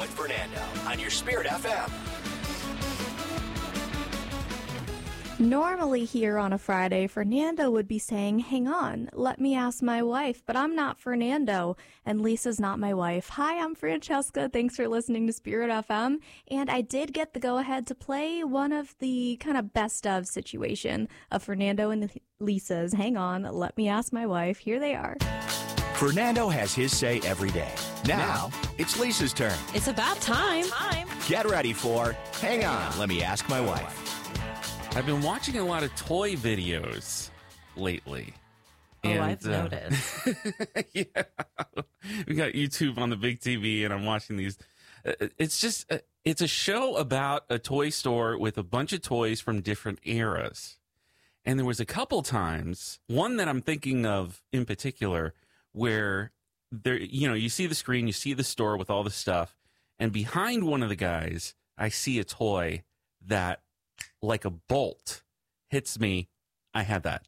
with Fernando on your Spirit FM. Normally here on a Friday, Fernando would be saying, hang on, let me ask my wife, but I'm not Fernando, and Lisa's not my wife. Hi, I'm Francesca. Thanks for listening to Spirit FM, and I did get the go-ahead to play one of the kind of best of situation of Fernando and Lisa's Hang On, Let Me Ask My Wife. Here they are. Fernando has his say every day. Now, it's Lisa's turn. It's about time. Get ready for Hang On, Let Me Ask My Wife. I've been watching a lot of toy videos lately. And, I've noticed. Yeah. We got YouTube on the big TV, and I'm watching these. It's a show about a toy store with a bunch of toys from different eras. And there was a couple times, one that I'm thinking of in particular, where you see the screen, you see the store with all the stuff, and behind one of the guys, I see a toy that, like a bolt, hits me. I had that.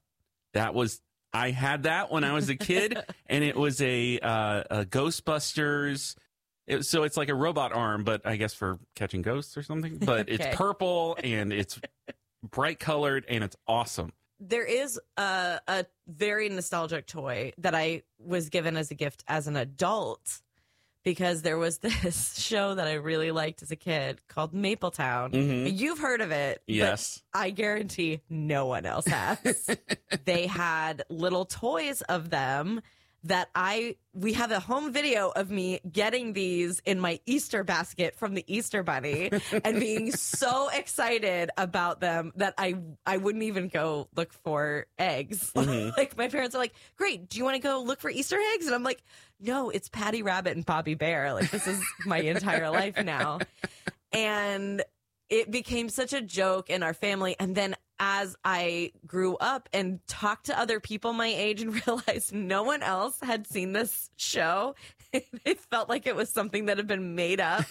I had that when I was a kid, and it was a Ghostbusters. So it's like a robot arm, but I guess for catching ghosts or something. But Okay. It's purple, and it's bright colored, and it's awesome. There is a very nostalgic toy that I was given as a gift as an adult, because there was this show that I really liked as a kid called Mapletown. Mhm. You've heard of it. Yes. But I guarantee no one else has. They had little toys of them that we have a home video of me getting these in my Easter basket from the Easter Bunny and being so excited about them that I wouldn't even go look for eggs. Mhm. Like, my parents are like, great, do you want to go look for Easter eggs? And I'm like, no, it's Patty Rabbit and Bobby Bear. Like, this is my entire life now. And it became such a joke in our family. And then as I grew up and talked to other people my age and realized no one else had seen this show, it felt like it was something that had been made up.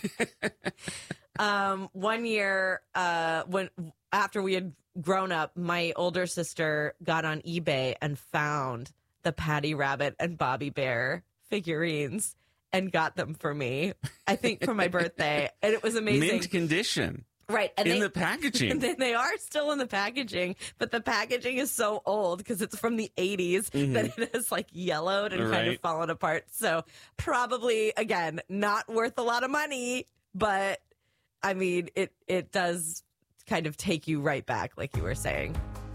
One year, after we had grown up, my older sister got on eBay and found the Patty Rabbit and Bobby Bear figurines and got them for me, I think for my birthday. And it was amazing. Mint condition. Right. And In the packaging. And they are still in the packaging, but the packaging is so old because it's from the 80s that it has like yellowed and kind of Right. fallen apart. So probably, again, not worth a lot of money, but I mean, it does kind of take you right back, like you were saying.